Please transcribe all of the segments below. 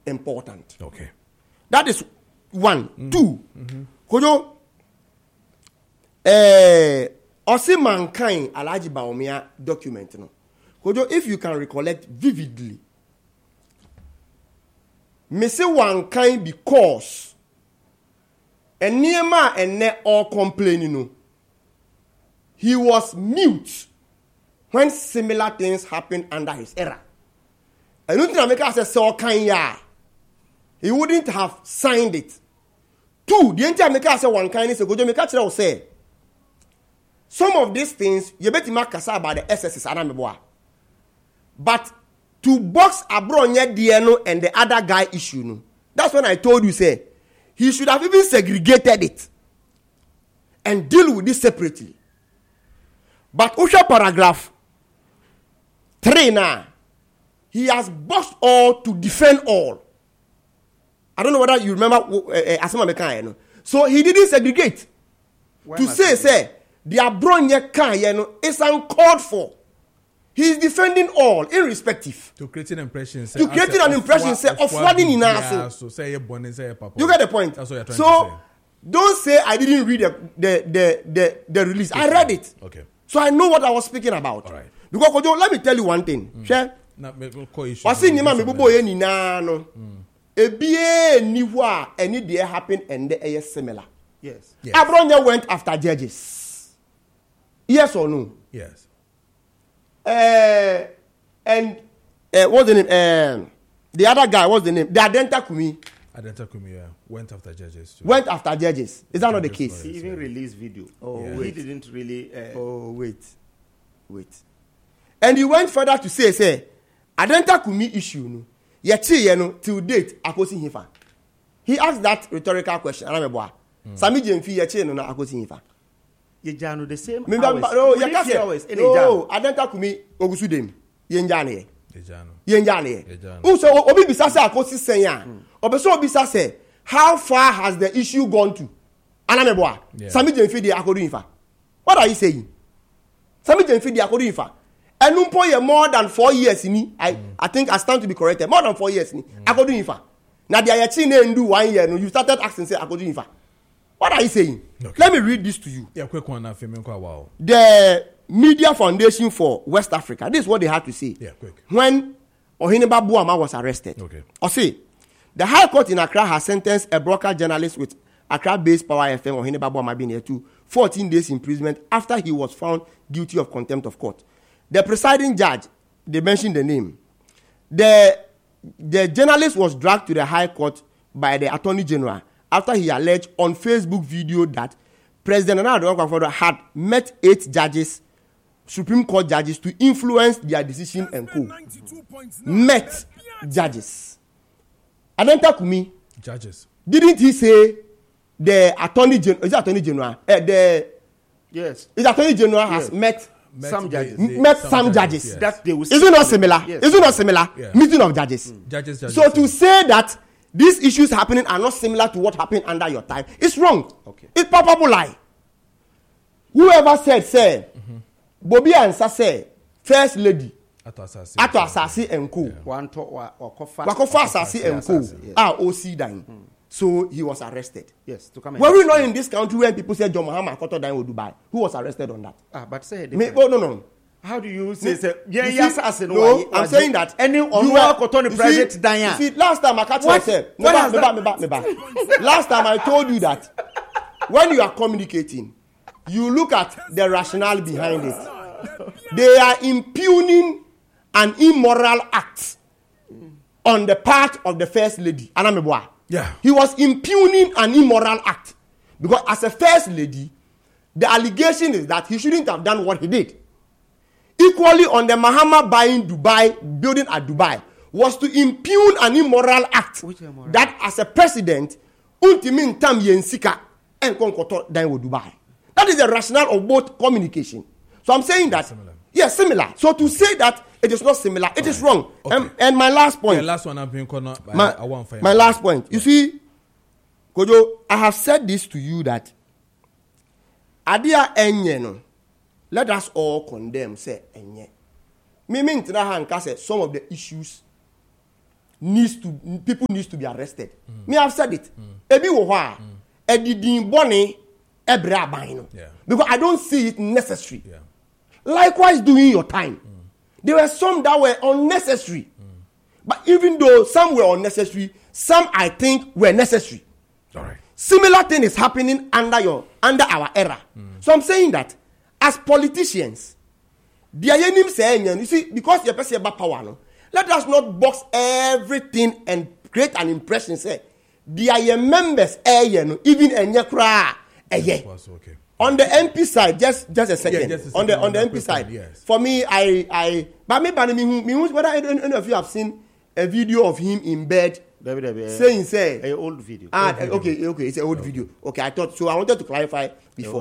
important. Okay. That is one. Two. Kojo, Osi Mankind Alhaji Bawumia document. No. Kojo, if you can recollect vividly, me say one kind because and Niema and ne all complaining. No. He was mute when similar things happened under his era. I don't think America says so kind ya. He wouldn't have signed it. Two, the entire America said one kind is a good America say. Some of these things you better make kasa about the SSS Anameboa. But to box Abronya Diano and the other guy issue, no. That's when I told you say he should have even segregated it and deal with this separately. But Usha paragraph 3 now, he has boxed all to defend all. I don't know whether you remember Asema Mekan. So he didn't segregate. To say the Abronya Kan is uncalled for. He is defending all, irrespective. To create an impression. To create an impression of flooding in us. So say you're born and say papa. You get the point. That's what you're trying to say. Don't say I didn't read the release. I read it. Okay. So I know what I was speaking about. All right. Because Kojo, let me tell you one thing. Share. Wasi nima me bobo ye ni na no. Ebie ni wa any dey happen and they are similar. Yes. Abronya went after judges. Yes or no? Yes. And what's the name? The other guy, what's the name? The Adenta Kumi. Adenta Kumi went after judges too. Went after judges. Is that not the case? He even released video. He didn't really. Wait. And he went further to say, Adenta Kumi issue no. Yechi no till date akosi hifa. He asked that rhetorical question. Sami Jemfi yechi no na akosi hifa. Yejano the same hours. No, Adenta Kumi ogusu dem. Yenjane. So obi bisa say akosi senya. Obeso obi say how far has the issue gone to? Anameboa. Sami Jemfi de akodu hifa. What are you saying? Sami Jemfi de akodu hifa. Enumpo ye more than 4 years ni. I think I stand to be corrected. More than 4 years ni. Akodu hifa. Na dia yechi na ndu 1 year no. You started asking say akodu hifa. What are you saying? Okay. Let me read this to you. Yeah, quick one. Wow. The Media Foundation for West Africa. This is what they had to say. Yeah, quick. When Ohineba Buama was arrested. Okay. Or say, the High Court in Accra has sentenced a broker journalist with Accra-based Power FM, Ohineba Buama being here to 14 days imprisonment after he was found guilty of contempt of court. The presiding judge, they mentioned the name. The journalist was dragged to the High Court by the Attorney General after he alleged on Facebook video that President Nana Addo had met 8 judges, Supreme Court judges, to influence their decision and co. Met judges. Adenta Kumi. Judges. Didn't he say the Attorney General? Is it Attorney General? Yes. The Attorney General has met some judges. Met some judges. Yes. That they will. Is it not similar? Yes. Is it not similar? Yeah. Meeting of judges. Judges. So to say that these issues happening are not similar to what happened under your time, it's wrong. Okay. It's palpable lie. Whoever said, Bobby Ansa said, First Lady, Ato Asasi and Co. Wakofa Asasi and Co. Are OC dying. So he was arrested. Yes. To come. Were we not in this country when people said John Mahama Koto dying in Dubai? Who was arrested on that? But say no. How do you say? No, I'm saying that any on private dying. See, last time I catch myself. Last time I told you that when you are communicating, you look at the rationale behind it. They are impugning an immoral act on the part of the First Lady, Anameboa. Yeah. He was impugning an immoral act because as a First Lady, the allegation is that he shouldn't have done what he did. Equally on the Mahama buying Dubai, building at Dubai, was to impugn an immoral act that as a president, ultimin tam yensika and konkoto dine with Dubai. That is the rationale of both communication. So I'm saying that, yes, similar. So to say that it is not similar, it is wrong. Okay. And my last point. The last one I've been my last point. You see, Kojo, I have said this to you that Adia Enyeno. Let us all condemn, say, enye. Me mean to that say some of the issues people needs to be arrested. Me have said it. Ebi wo ha. Edidin boni ebra aban. Because I don't see it necessary. Yeah. Likewise, doing your time. There were some that were unnecessary. But even though some were unnecessary, some I think were necessary. All right. Similar thing is happening under our era. So I'm saying that as politicians, you see, because you're person about power, no, let us not box everything and create an impression. Say, their members, even cry. Okay. On the MP side, just a second. Yeah, just a on second. the MP side, yes. For me, but maybe whether I don't know if you have seen a video of him in bed saying, say, an old video. Okay, it's an old video. Okay, I thought so. I wanted to clarify before.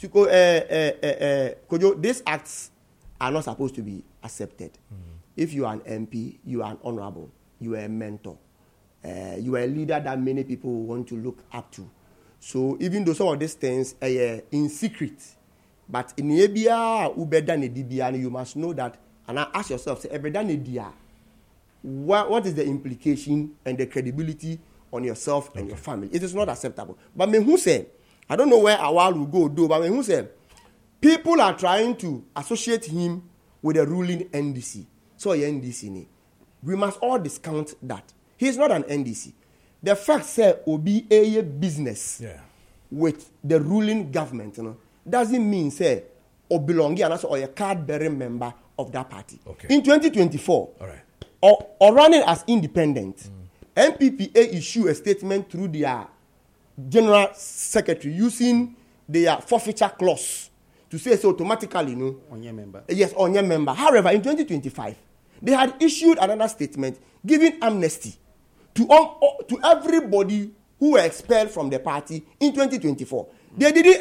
Kojo, these acts are not supposed to be accepted. If you are an MP, you are an honorable, you are a mentor, you are a leader that many people want to look up to. So even though some of these things are in secret, but in Ebia ubeda nedibia, you must know that, and I ask yourself, say ebeda nedia, what is the implication and the credibility on yourself and your family? It is not acceptable. But me who say, I don't know where Awal will go do, but me who say, people are trying to associate him with the ruling NDC. So NDC, we must all discount that. He is not an NDC. The fact say obi a business with the ruling government, doesn't mean say or belong or a card-bearing member of that party. Okay. In 2024, all right, or running as independent, NPPA issue a statement through their general secretary using their forfeiture clause to say so automatically, on your member. Yes, on your member. However, in 2025, they had issued another statement giving amnesty to everybody who were expelled from the party in 2024. They didn't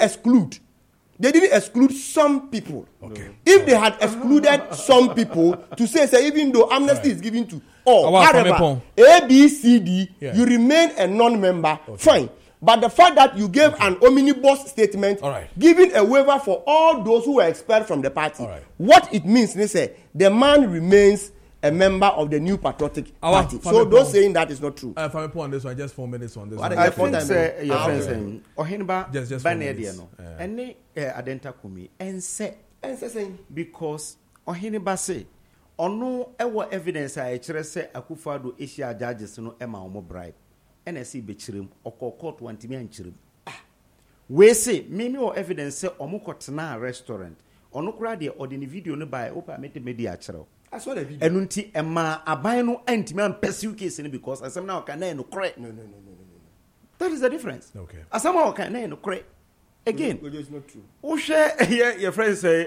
exclude some people. Okay. If they had excluded some people to say even though amnesty is given to all, however, A, B, C, D, you remain a non-member, fine. But the fact that you gave an omnibus statement giving a waiver for all those who were expelled from the party, what it means, they say, the man remains a member of the New Patriotic Party. So those saying that is not true. If I on this one, just 4 minutes on this one. I think your friend saying, Ohenba Banedia, any Adenta Kumi, and say, because Ohenba say, on no evidence I say Akufo-Addo Asia judges no Emma Omo bribe, NSC Bechirim, or court one to me and chirim. We say, Mimi or evidence say Omukotana restaurant, or no crowd or the video no by Opa Media Channel. I saw the video. Enunti Emma Abino anti-man pursue case because as some now can no correct. No. That is the difference. Okay. As some can no correct. Again, Which is not true. who share your friends say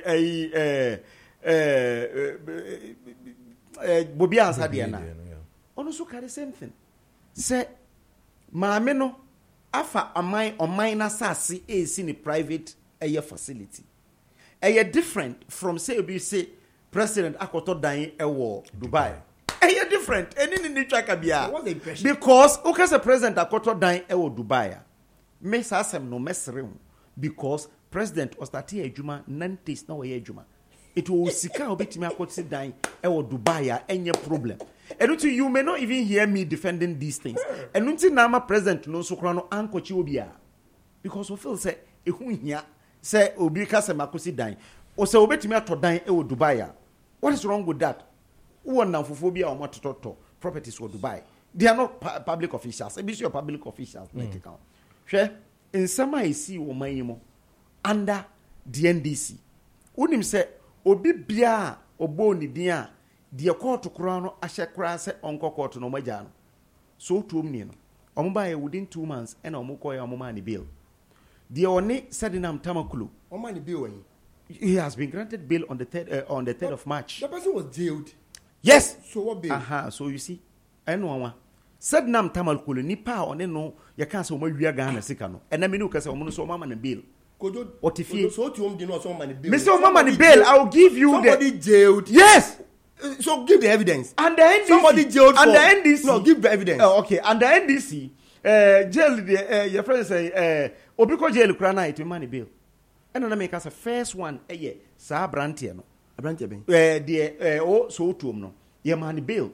Bobian Sadiana. Also carry the same thing. Say Mameno afa amai or minor sassy is in a private facility. Different from say we say President Akoto dying a war Dubai. Different. Any in the What's the impression? Because the President Akoto dying a war Dubai. Mess asem no mess room. Because President Ostati Ejuma nantis no Ejuma. It will sika obitimi Akoto dying a war Dubai any problem. And you may not even hear me defending these things. And until Nama President no sokrano ankochi obia. Because we feel say ehunya say obika se makosi dying. Or say obetimi ato dying e wo Dubai. What is wrong with that? Who are now for phobia or what properties for Dubai? They are not public officials. It is your public officials. Share in some I see woman under the NDC. Unim say obi bia oboni dia the court to crown ashe krase onko court no majano. So to me no. Omuba within 2 months and omuko ya omani bill. The one said in Tamakulu. Omani bill. He has been granted bail on the 3rd of March. The person was jailed. Yes. So what bail? So you see, I know said nam tamal kulu nipa on no you can't say we Ghana sikano. And I mean you can say so mama and bail. What if you so to did not so many bail? Mr. Mama bail, I'll give you somebody jailed. Yes. So give the evidence. And the NDC somebody jailed for and the NDC. No, give the evidence. Okay. And the NDC jail your friend say obiko jail krana it money bail. And then make us a first one sa brantie no brantie ben so to no ye man bail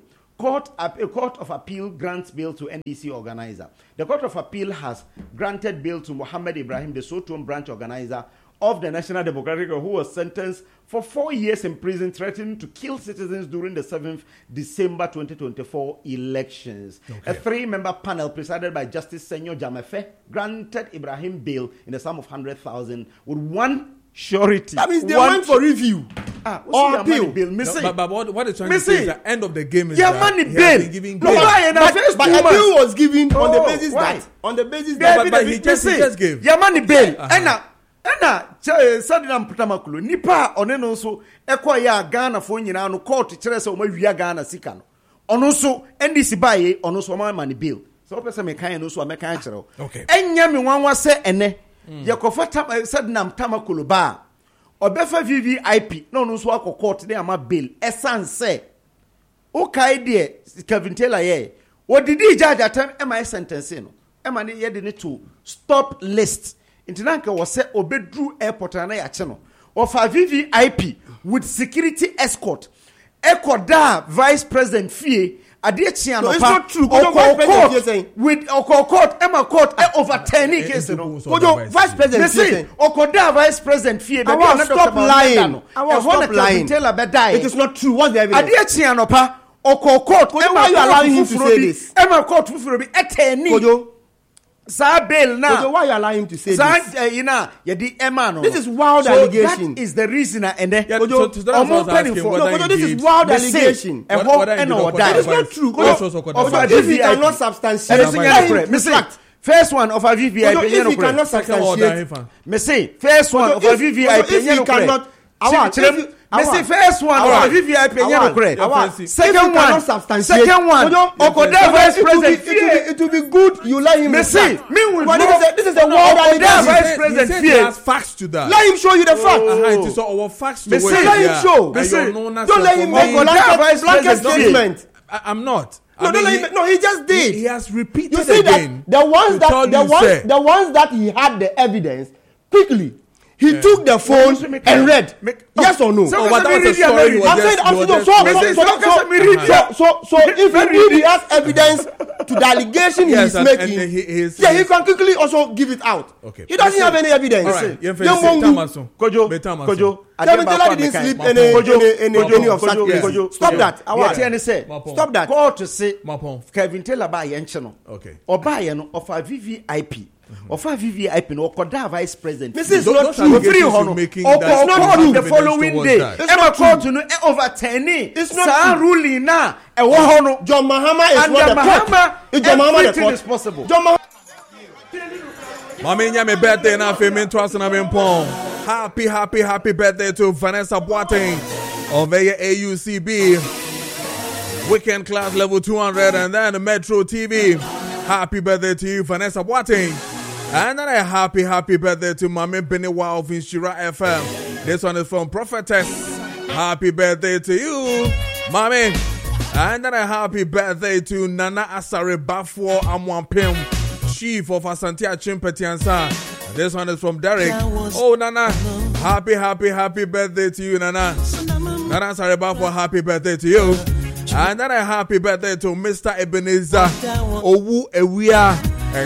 Court of Appeal grants bail to NDC organizer. The Court of Appeal has granted bail to Mohammed Ibrahim, the Sotom branch organizer of the National Democratic Congress, who was sentenced for 4 years in prison, threatening to kill citizens during the 7th December 2024 elections. Okay. A 3-member panel presided by Justice Senyo Jamefe granted Ibrahim bail in the sum of 100,000 with one surety. That means they went for review. Or appeal. But what is trying to say is the end of the game is that money bail. But a bill was given on the basis that but he just gave. Your money bail. Sadinam Putamakulu, Nipa, Oneno, so Equia Ghana for Yinano court, Cheres or Mavia Ghana Sikan. Onoso, NDC Baye, Onoso money bill. So, person may kind of mechanical. Okay. And Yami one was say, and Yakofata Sadinam Tamakulu bar. Or Befa VVIP, no swako court, they are my bill. Esan say, okay, dear, Kevin Taylor, ye. What did he judge at time? Am I sentencing? Am I need to stop list? Intinanka was said Obedru Airport and a channel of a VVIP with security escort. Ekoda Vice President Fie Adichiano. No, it's not true. With Court Emma Court over 10 cases. Vice President Fie. Okoda Vice President Fie. I want to stop lying. I want to stop lying. It is not true. What's the evidence? Adichiano pa Court. Why are you allowing him to say this? Emma Court will be at 10. Bail now. Why are you allowing him to say this? This is wild allegation. That is the reason. And this is wild allegation. That is not true. If he cannot substantiate, first one of a VVIP. If he cannot substantiate, first one of a VVIP. If he cannot. Messi first one or VVIP second one Okoda Vice President it will be good you let him Messi this is a wild allegation. Vice President he has facts to that. Let him show you the facts. It is our facts to Messi, let him show. Don't let him make blanket statement. I'm not. No, he just did. He has repeated you see again. That the ones that he had the evidence quickly. He took the phone and read. Yes or no? So if he has evidence to the allegation he is making, he can quickly also give it out. Okay. He doesn't have any evidence. Kojo, didn't sleep any of such places. Stop that. Stop that. Court to say Kevin Taylor by Yencheno. Okay. Or by of a VVIP. Of a VVIP no Okoda Vice President. This is not true. It's not true. The following day, Emma Court to over 10. It's not ruling now. John Mahama is not the court. John Mahama the court is possible. John Mahama. Mami nyame birthday na fame twas na mempon. Happy birthday to Vanessa Boateng of AUCB. Weekend class level 200 and then Metro TV. Happy birthday to you, Vanessa Boateng. And then a happy birthday to Mami Beniwa of Inshira FM. This one is from Prophetess. Happy birthday to you, Mami. And then a happy birthday to Nana Asare Bafo Amwampim, Chief of Asante Chimpetiansa. This one is from Derek. Oh, Nana. Happy birthday to you, Nana. Nana Asare Bafo, happy birthday to you. And then a happy birthday to Mr. Ebenezer Owu Ewia.